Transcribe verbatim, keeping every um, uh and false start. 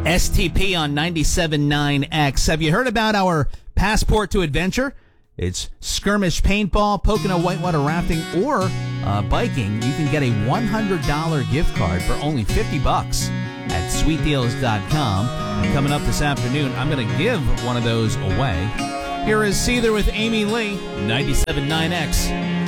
S T P on ninety-seven point nine X. Have you heard about our Passport to Adventure? It's skirmish paintball, Pocono whitewater rafting, or uh, biking. You can get a one hundred dollars gift card for only fifty bucks at sweet deals dot com. And coming up this afternoon, I'm going to give one of those away. Here is Seether with Amy Lee, ninety-seven point nine X.